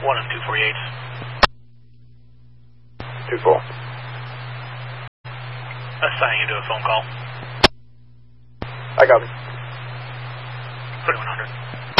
One of 248. 2-4. Assigning you to a phone call. I got it. 3100.